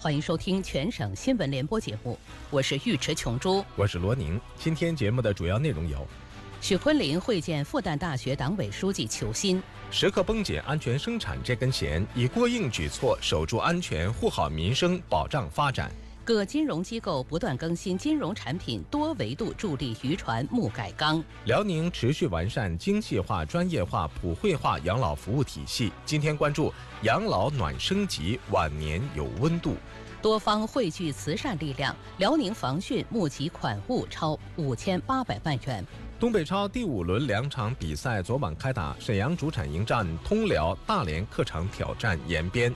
欢迎收听全省新闻联播节目，我是尉迟琼珠， 我是罗宁。今天节目的主要内容有： 许昆林会见复旦大学党委书记裘新， 时刻绷紧安全生产这根弦，以过硬举措守住安全，护好民生，保障发展。 各金融机构不断更新金融产品，多维度助力渔船募改纲。 辽宁持续完善精细化、专业化、普惠化养老服务体系。今天关注养老暖升级，晚年有温度。 多方汇聚慈善力量，辽宁防汛募集款物超5800万元。 东北超第5轮2场比赛昨晚开打，沈阳主场迎战通辽，大连客场挑战延边。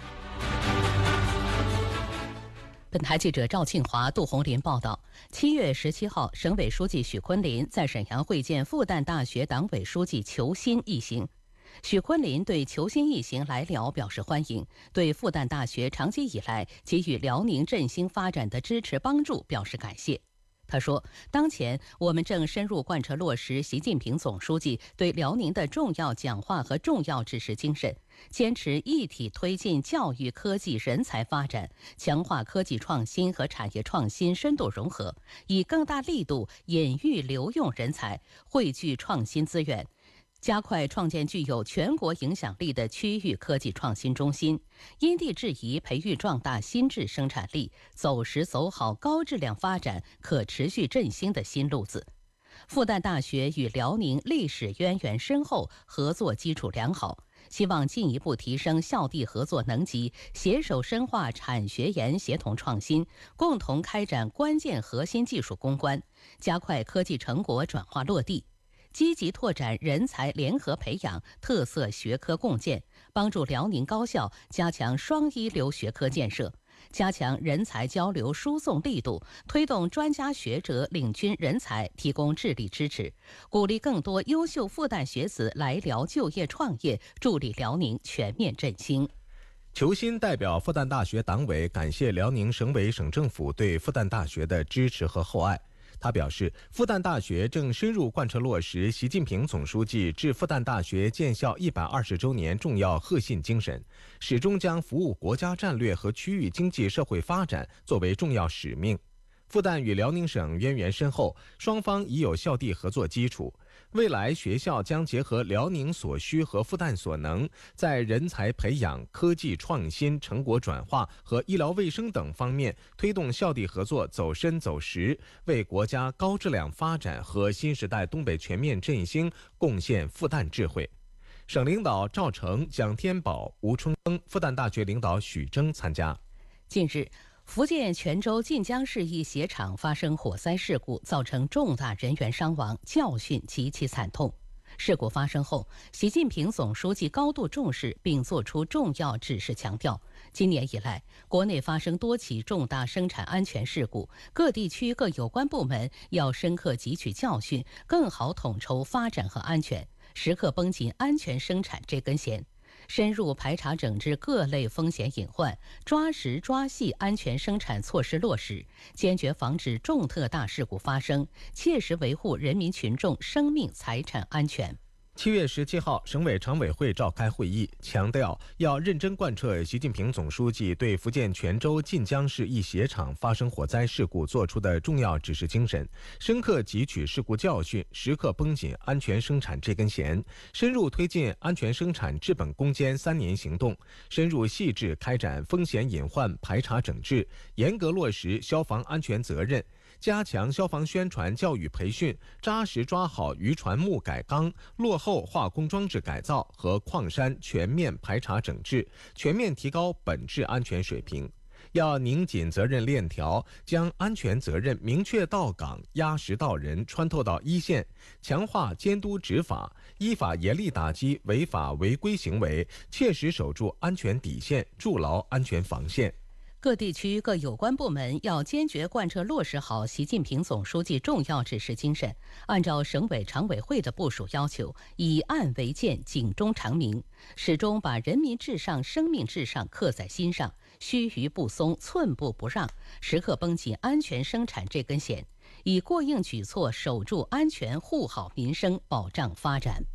本台记者赵庆华、杜红林报道，7月17号，省委书记许昆林在沈阳会见复旦大学党委书记裘新一行。许昆林对裘新一行来辽表示欢迎，对复旦大学长期以来给予辽宁振兴发展的支持帮助表示感谢。他说，当前我们正深入贯彻落实习近平总书记对辽宁的重要讲话和重要指示精神，坚持一体推进教育科技人才发展，强化科技创新和产业创新深度融合，以更大力度引育留用人才，汇聚创新资源，加快创建具有全国影响力的区域科技创新中心，因地制宜培育壮大新质生产力，走实走好高质量发展、可持续振兴的新路子。复旦大学与辽宁历史渊源深厚，合作基础良好，希望进一步提升校地合作能级，携手深化产学研协同创新，共同开展关键核心技术攻关，加快科技成果转化落地。积极拓展人才联合培养、特色学科共建，帮助辽宁高校加强双一流学科建设，加强人才交流输送力度，推动专家学者领军人才提供智力支持，鼓励更多优秀复旦学子来辽就业创业，助力辽宁全面振兴。 裘新代表复旦大学党委感谢辽宁省委省政府对复旦大学的支持和厚爱。他表示，复旦大学正深入贯彻落实习近平总书记致复旦大学建校120周年重要贺信精神，始终将服务国家战略和区域经济社会发展作为重要使命。复旦与辽宁省渊源深厚，双方已有校地合作基础。未来学校将结合辽宁所需和复旦所能，在人才培养、科技创新、成果转化和医疗卫生等方面推动校地合作走深走实，为国家高质量发展和新时代东北全面振兴贡献复旦智慧。省领导赵成、蒋天宝、吴春耕，复旦大学领导许峥参加。 近日，福建泉州晋江市一鞋厂发生火灾事故，造成重大人员伤亡，教训极其惨痛。事故发生后，习近平总书记高度重视并作出重要指示，强调今年以来，国内发生多起重大生产安全事故，各地区各有关部门要深刻汲取教训，更好统筹发展和安全，时刻绷紧安全生产这根弦，深入排查整治各类风险隐患，抓实抓细安全生产措施落实，坚决防止重特大事故发生，切实维护人民群众生命财产安全。 7月17号，省委常委会召开会议，强调要认真贯彻习近平总书记对福建泉州晋江市一鞋厂发生火灾事故作出的重要指示精神，深刻汲取事故教训，时刻绷紧安全生产这根弦，深入推进安全生产治本攻坚3年行动，深入细致开展风险隐患排查整治，严格落实消防安全责任，加强消防宣传教育培训，扎实抓好渔船募改纲、落后化工装置改造和矿山全面排查整治，全面提高本质安全水平。要拧紧责任链条，将安全责任明确到岗、压实到人、穿透到一线，强化监督执法，依法严厉打击违法违规行为，切实守住安全底线，筑牢安全防线。 各地区各有关部门要坚决贯彻落实好习近平总书记重要指示精神，按照省委常委会的部署要求，以案为鉴，警钟长鸣，始终把人民至上、生命至上刻在心上，须臾不松，寸步不让，时刻绷紧安全生产这根弦，以过硬举措守住安全，护好民生，保障发展。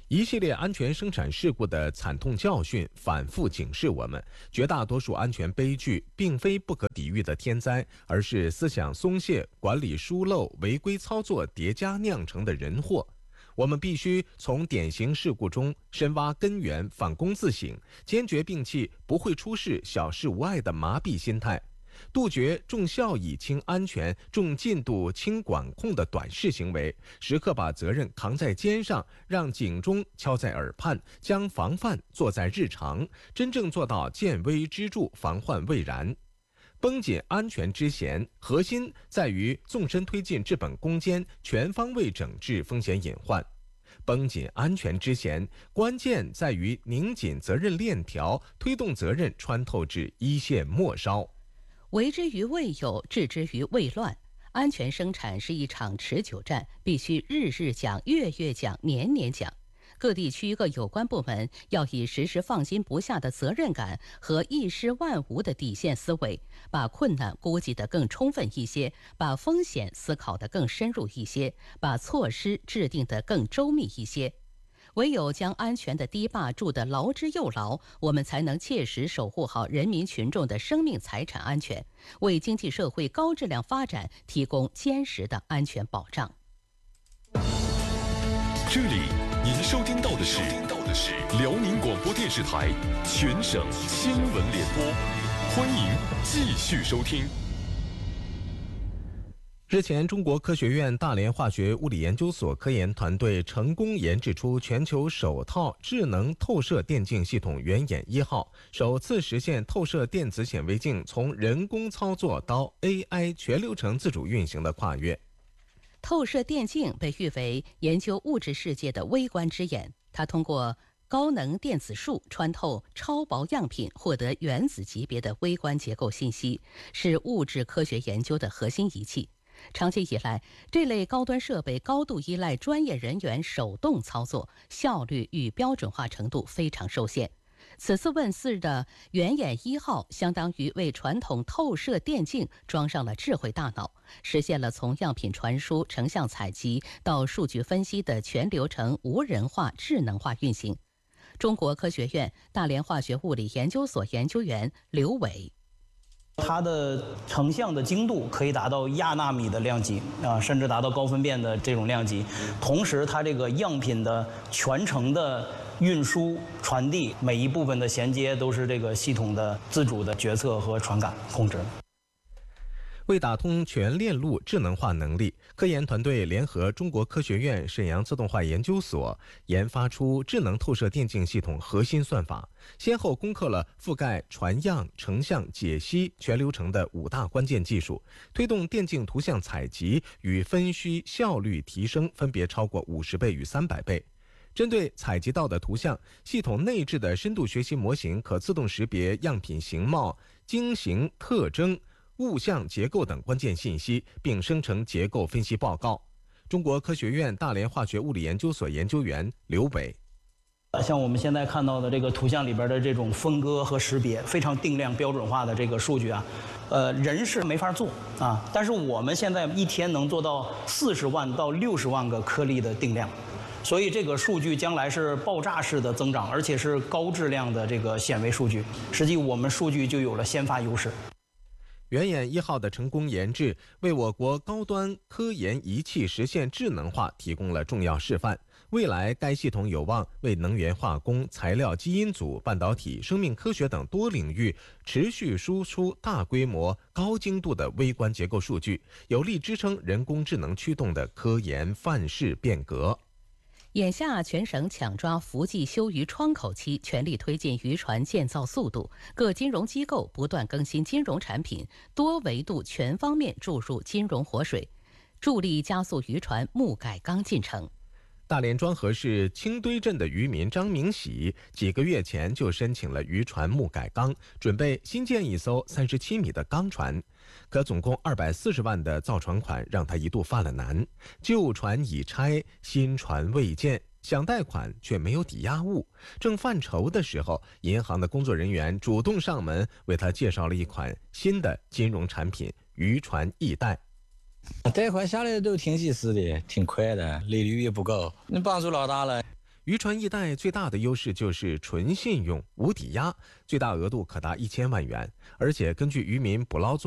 一系列安全生产事故的惨痛教训反复警示我们，绝大多数安全悲剧并非不可抵御的天灾，而是思想松懈、管理疏漏、违规操作叠加酿成的人祸。我们必须从典型事故中深挖根源，反躬自省，坚决摒弃不会出事、小事无碍的麻痹心态，杜绝重效益轻安全、重进度轻管控的短视行为，时刻把责任扛在肩上，让警钟敲在耳畔，将防范做在日常，真正做到见微知著，防患未然。绷紧安全之弦，核心在于纵深推进治本攻坚，全方位整治风险隐患。绷紧安全之弦，关键在于拧紧责任链条，推动责任穿透至一线末梢。 为之于未有，治之于未乱。安全生产是一场持久战，必须日日讲、月月讲、年年讲。各地区各有关部门要以时时放心不下的责任感和一失万无的底线思维，把困难估计得更充分一些，把风险思考得更深入一些，把措施制定得更周密一些。唯有将安全的堤坝筑得牢之又牢，我们才能切实守护好人民群众的生命财产安全，为经济社会高质量发展提供坚实的安全保障。 这里您收听到的是辽宁广播电视台全省新闻联播，欢迎继续收听。 日前，中国科学院大连化学物理研究所科研团队成功研制出全球首套智能透射电镜系统圆眼1号，首次实现透射电子显微镜从人工操作到 AI 全流程自主运行的跨越。 透射电镜被誉为研究物质世界的微观之眼，它通过高能电子束穿透超薄样品，获得原子级别的微观结构信息，是物质科学研究的核心仪器。长期以来，这类高端设备高度依赖专业人员手动操作，效率与标准化程度非常受限。此次问世的圆眼1号相当于为传统透射电镜装上了智慧大脑，实现了从样品传输、成像采集到数据分析的全流程无人化、智能化运行。中国科学院大连化学物理研究所研究员刘伟， 它的成像的精度可以达到亚纳米的量级甚至达到高分辨的这种量级。同时，它这个样品的全程的运输、传递，每一部分的衔接都是这个系统的自主的决策和传感控制。 为打通全链路智能化能力，科研团队联合中国科学院沈阳自动化研究所研发出智能透射电镜系统核心算法，先后攻克了覆盖传样、成像、解析全流程的5大关键技术，推动电镜图像采集与分析效率提升分别超过50倍与300倍。针对采集到的图像，系统内置的深度学习模型可自动识别样品形貌、晶形特征、物象结构等关键信息，并生成结构分析报告。中国科学院大连化学物理研究所研究员刘伟， 像我们现在看到的这个图像里边的这种分割和识别，非常定量标准化的这个数据人是没法做但是我们现在一天能做到40万到60万个颗粒的定量。所以这个数据将来是爆炸式的增长，而且是高质量的这个显微数据。实际我们数据就有了先发优势。 圆眼1号的成功研制，为我国高端科研仪器实现智能化提供了重要示范。未来该系统有望为能源化工、材料基因组、半导体、生命科学等多领域持续输出大规模、高精度的微观结构数据，有力支撑人工智能驱动的科研范式变革。 眼下全省抢抓伏季休渔窗口期，全力推进渔船建造速度，各金融机构不断更新金融产品，多维度全方面注入金融活水，助力加速渔船木改钢进程。 大连庄河市青堆镇的渔民张明喜几个月前就申请了渔船木改钢，准备新建一艘37米的钢船。可总共240万的造船款让他一度犯了难，旧船已拆，新船未建，想贷款却没有抵押物。正犯愁的时候，银行的工作人员主动上门为他介绍了一款新的金融产品——渔船易贷。 贷款下来都挺及时的，挺快的，利率也不高，那帮助老大了。 渔船易贷最大的优势就是纯信用、无抵押，最大额度可达1000万元，而且根据渔民捕捞